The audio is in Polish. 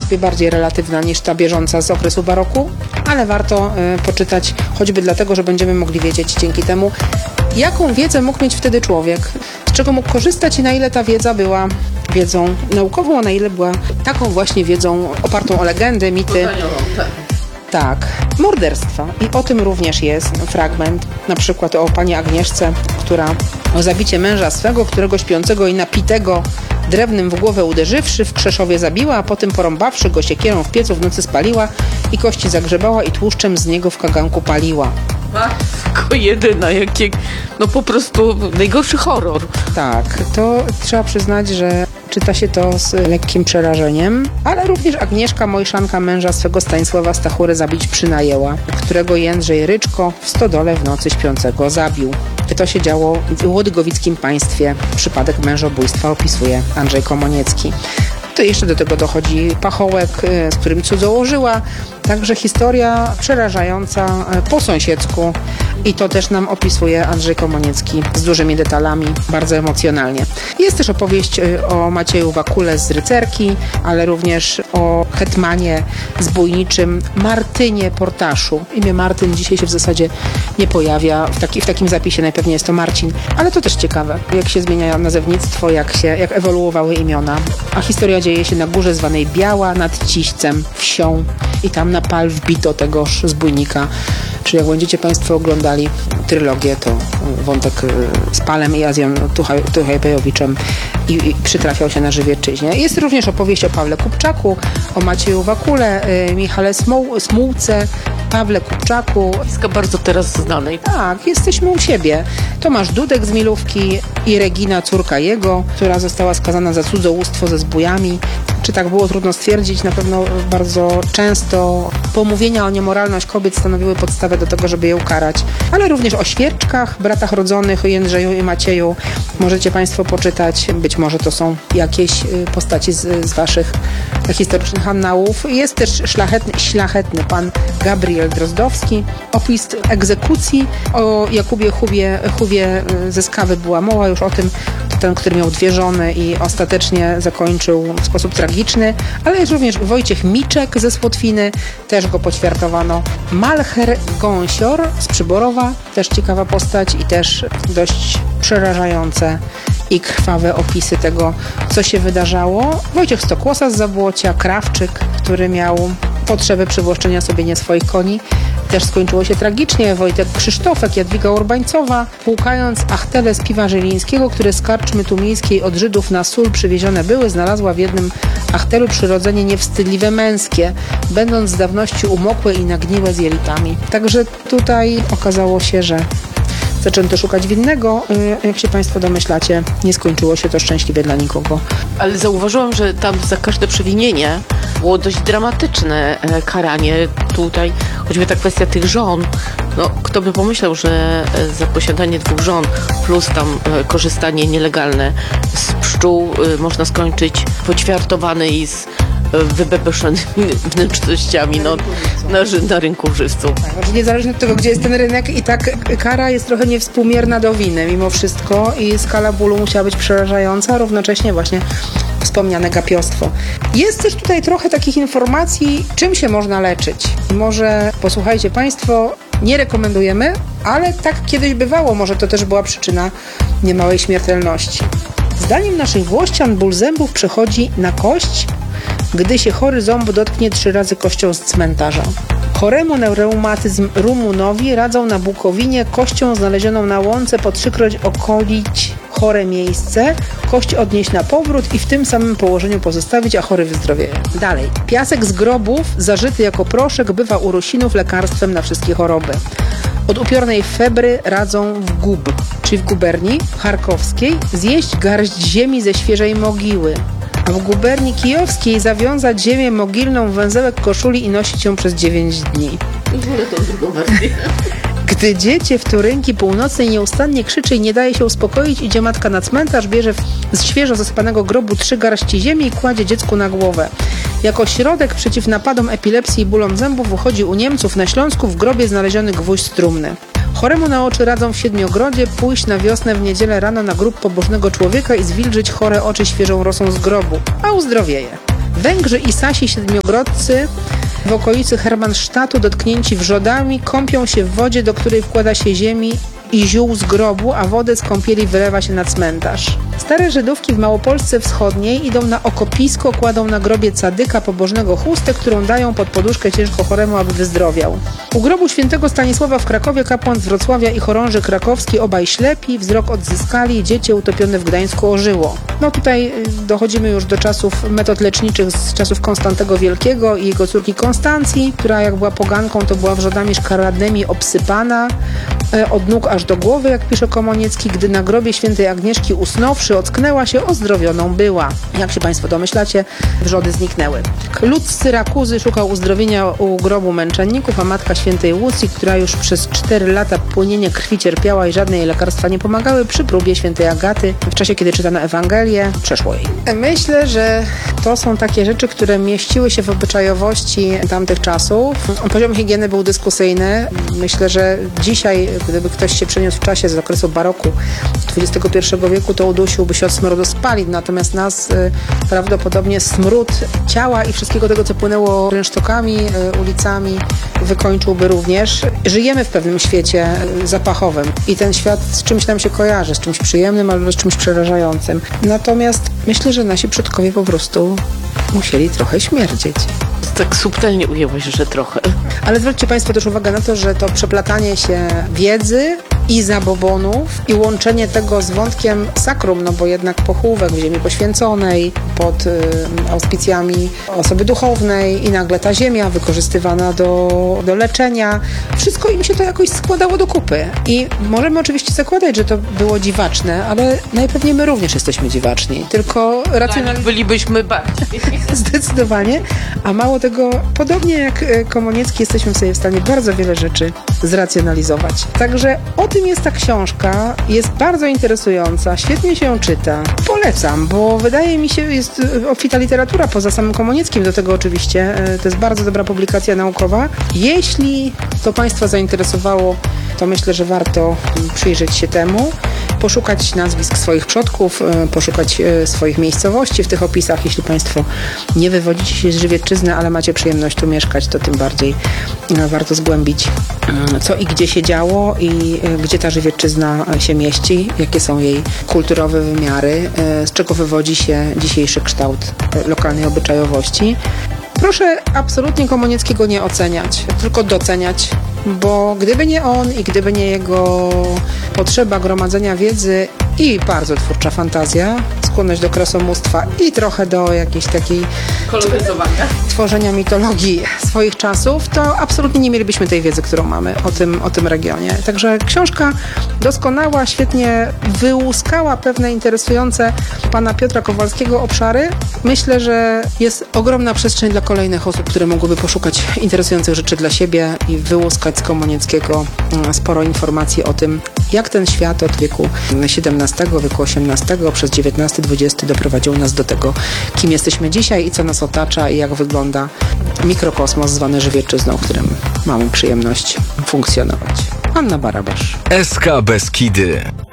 sobie bardziej relatywna niż ta bieżąca z okresu baroku, ale warto poczytać choćby dlatego, że będziemy mogli wiedzieć dzięki temu, jaką wiedzę mógł mieć wtedy człowiek, z czego mógł korzystać i na ile ta wiedza była wiedzą naukową, a na ile była taką właśnie wiedzą opartą o legendy, mity. Tak, morderstwa. I o tym również jest fragment, na przykład o pani Agnieszce, która o zabicie męża swego, którego śpiącego i napitego drewnem w głowę uderzywszy, w Krzeszowie zabiła, a potem porąbawszy go siekierą w piecu w nocy spaliła i kości zagrzebała i tłuszczem z niego w kaganku paliła. Matko jedyna, no po prostu najgorszy horror. Tak, to trzeba przyznać, że czyta się to z lekkim przerażeniem, ale również Agnieszka, mojszanka męża swego Stanisława Stachurę zabić przynajęła, którego Jędrzej Ryczko w stodole w nocy śpiącego zabił. To się działo w łodygowickim państwie. Przypadek mężobójstwa opisuje Andrzej Komoniecki. To jeszcze do tego dochodzi pachołek, z którym cudzołożyła. Także historia przerażająca po sąsiedzku i to też nam opisuje Andrzej Komoniecki z dużymi detalami, bardzo emocjonalnie. Jest też opowieść o Macieju Wakule z Rycerki, ale również o hetmanie zbójniczym Martynie Portaszu. Imię Martyn dzisiaj się w zasadzie nie pojawia, w takim zapisie najpewniej jest to Marcin, ale to też ciekawe, jak się zmienia nazewnictwo, jak ewoluowały imiona. A historia dzieje się na górze zwanej Biała nad Ciścem, wsią i tam na pal wbito tegoż zbójnika. Czyli jak będziecie Państwo oglądali trylogię, to wątek z Palem i Azją Tuchajpejowiczem i przytrafiał się na Żywiecczyźnie. Jest również opowieść o Pawle Kupczaku, o Macieju Wakule, Michale Smułce, Pawle Kupczaku. Nazwiska bardzo teraz znanej. Tak, jesteśmy u siebie. Tomasz Dudek z Milówki i Regina, córka jego, która została skazana za cudzołóstwo ze zbójami. Czy tak było, trudno stwierdzić. Na pewno bardzo często pomówienia o niemoralność kobiet stanowiły podstawę do tego, żeby je ukarać. Ale również o świerczkach, bratach rodzonych, o Jędrzeju i Macieju. Możecie Państwo poczytać. Być może to są jakieś postaci z Waszych historycznych annałów. Jest też szlachetny pan Gabriel Drozdowski. Opis egzekucji. O Jakubie Chówie ze Skawy była mowa już o tym. Ten, który miał 2 żony i ostatecznie zakończył w sposób tragiczny, ale jest również Wojciech Miczek ze Słotwiny, też go poćwiartowano. Malcher Gąsior z Przyborowa, też ciekawa postać i też dość przerażające i krwawe opisy tego, co się wydarzało. Wojciech Stokłosa z Zabłocia, Krawczyk, który miał potrzebę przywłaszczenia sobie nie swoich koni. Też skończyło się tragicznie. Wojtek Krzysztofek, Jadwiga Urbańcowa, płukając achtele z piwa żylińskiego, które z karczmy tumińskiej od Żydów na sól przywiezione były, znalazła w jednym achtelu przyrodzenie niewstydliwe męskie, będąc z dawności umokłe i nagniłe z jelitami. Także tutaj okazało się, że zaczęto szukać winnego. Jak się Państwo domyślacie, nie skończyło się to szczęśliwie dla nikogo. Ale zauważyłam, że tam za każde przewinienie było dość dramatyczne karanie. Tutaj choćby ta kwestia tych żon. No, kto by pomyślał, że za posiadanie 2 żon plus tam korzystanie nielegalne z pszczół można skończyć poćwiartowany i z wybebeszonymi wnętrznościami na rynku żywców. Tak, niezależnie od tego, gdzie jest ten rynek, i tak kara jest trochę niewspółmierna do winy mimo wszystko i skala bólu musiała być przerażająca, a równocześnie właśnie wspomniane gapiostwo. Jest też tutaj trochę takich informacji, czym się można leczyć. Może posłuchajcie Państwo, nie rekomendujemy, ale tak kiedyś bywało, może to też była przyczyna niemałej śmiertelności. Zdaniem naszych włościan ból zębów przechodzi na kość, gdy się chory ząb dotknie 3 razy kością z cmentarza. Choremu na reumatyzm rumunowi radzą na Bukowinie kością znalezioną na łące po 3-kroć okolić chore miejsce, kość odnieść na powrót i w tym samym położeniu pozostawić, a chory wyzdrowieje. Dalej. Piasek z grobów, zażyty jako proszek, bywa u Rusinów lekarstwem na wszystkie choroby. Od upiornej febry radzą w Gub, czyli w guberni charkowskiej, zjeść garść ziemi ze świeżej mogiły, a w guberni kijowskiej zawiązać ziemię mogilną w węzełek koszuli i nosić ją przez 9 dni. Wolę tą drugą wersję. Gdy dziecię w Turynki Północnej nieustannie krzyczy i nie daje się uspokoić, idzie matka na cmentarz, bierze z świeżo zasypanego grobu 3 garści ziemi i kładzie dziecku na głowę. Jako środek przeciw napadom epilepsji i bólom zębów uchodzi u Niemców na Śląsku w grobie znaleziony gwóźdź strumny. Choremu na oczy radzą w Siedmiogrodzie pójść na wiosnę w niedzielę rano na grób pobożnego człowieka i zwilżyć chore oczy świeżą rosą z grobu, a uzdrowieje. Węgrzy i Sasi siedmiogrodcy w okolicy Hermannstadtu, dotknięci wrzodami, kąpią się w wodzie, do której wkłada się ziemi i ziół z grobu, a wodę z kąpieli wylewa się na cmentarz. Stare Żydówki w Małopolsce Wschodniej idą na okopisko, kładą na grobie cadyka pobożnego chustę, którą dają pod poduszkę ciężko choremu, aby wyzdrowiał. U grobu świętego Stanisława w Krakowie kapłan z Wrocławia i chorąży krakowski, obaj ślepi, wzrok odzyskali, dziecię utopione w Gdańsku ożyło. No tutaj dochodzimy już do czasów metod leczniczych z czasów Konstantego Wielkiego i jego córki Konstancji, która jak była poganką, to była wrzodami szkaradnymi obsypana od nóg aż do głowy, jak pisze Komoniecki, gdy na grobie świętej Agnieszki usnąwszy, ocknęła się, ozdrowioną była. Jak się Państwo domyślacie, wrzody zniknęły. Lud z Syrakuzy szukał uzdrowienia u grobu męczenników, a matka świętej Łucji, która już przez 4 lata płynienie krwi cierpiała i żadne jej lekarstwa nie pomagały, przy próbie świętej Agaty, w czasie kiedy czytano Ewangelię, przeszło jej. Myślę, że to są takie rzeczy, które mieściły się w obyczajowości tamtych czasów. Poziom higieny był dyskusyjny. Myślę, że dzisiaj, gdyby ktoś się przeniósł w czasie z okresu baroku XXI wieku, to udusiłby się od smrodu spalin. Natomiast nas prawdopodobnie smród ciała i wszystkiego tego, co płynęło rynsztokami, ulicami, wykończyłby również. Żyjemy w pewnym świecie zapachowym i ten świat z czymś nam się kojarzy, z czymś przyjemnym albo z czymś przerażającym. Natomiast myślę, że nasi przodkowie po prostu musieli trochę śmierdzieć. Tak subtelnie ujęłaś, że trochę. Ale zwróćcie Państwo też uwagę na to, że to przeplatanie się wiedzy i zabobonów i łączenie tego z wątkiem sakrum, no bo jednak pochówek w ziemi poświęconej, pod auspicjami osoby duchownej i nagle ta ziemia wykorzystywana do leczenia. Wszystko im się to jakoś składało do kupy. I możemy oczywiście zakładać, że to było dziwaczne, ale najpewniej my również jesteśmy dziwaczni, tylko racjonalnie Bylibyśmy bardziej. zdecydowanie, a mało tego, podobnie jak Komoniecki, jesteśmy sobie w stanie bardzo wiele rzeczy zracjonalizować. Także o tym jest ta książka, jest bardzo interesująca, świetnie się ją czyta. Polecam, bo wydaje mi się, jest obfita literatura poza samym Komonieckim, do tego oczywiście. To jest bardzo dobra publikacja naukowa. Jeśli to Państwa zainteresowało, to myślę, że warto przyjrzeć się temu, poszukać nazwisk swoich przodków, poszukać swoich miejscowości w tych opisach. Jeśli Państwo nie wywodzicie się z Żywiecczyzny, ale macie przyjemność tu mieszkać, to tym bardziej warto zgłębić, co i gdzie się działo i gdzie ta Żywiecczyzna się mieści, jakie są jej kulturowe wymiary, z czego wywodzi się dzisiejszy kształt lokalnej obyczajowości. Proszę absolutnie Komonieckiego nie oceniać, tylko doceniać, bo gdyby nie on i gdyby nie jego potrzeba gromadzenia wiedzy i bardzo twórcza fantazja, skłonność do krasomóstwa i trochę do jakiejś takiej Koloryzowania. tworzenia mitologii swoich czasów, to absolutnie nie mielibyśmy tej wiedzy, którą mamy o tym regionie. Także książka doskonała, świetnie wyłuskała pewne interesujące pana Piotra Kowalskiego obszary. Myślę, że jest ogromna przestrzeń dla kolejnych osób, które mogłyby poszukać interesujących rzeczy dla siebie i wyłuskać z Komonieckiego sporo informacji o tym, jak ten świat od wieku XVII, wieku XVIII przez XIX, XX doprowadził nas do tego, kim jesteśmy dzisiaj i co nas otacza i jak wygląda mikrokosmos zwany Żywiecczyzną, w którym mamy przyjemność funkcjonować. Anna Barabasz. SK Beskidy.